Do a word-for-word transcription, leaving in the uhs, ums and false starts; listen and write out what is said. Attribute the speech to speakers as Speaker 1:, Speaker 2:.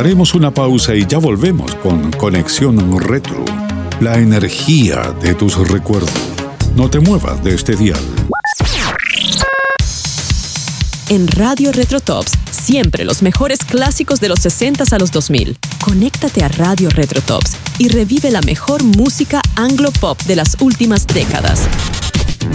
Speaker 1: Haremos una pausa y ya volvemos con Conexión Retro. La energía de tus recuerdos. No te muevas de este dial.
Speaker 2: En Radio Retro Tops, siempre los mejores clásicos de los sesentas a los dos mil. Conéctate a Radio Retro Tops y revive la mejor música anglo-pop de las últimas décadas.